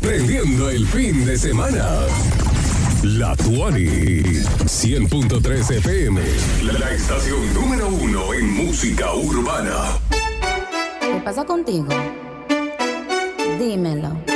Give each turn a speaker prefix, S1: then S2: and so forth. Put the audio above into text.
S1: prendiendo el fin de semana. La Tuani, 100.3 FM, la estación número 1 en música urbana.
S2: ¿Qué pasa contigo? Dímelo.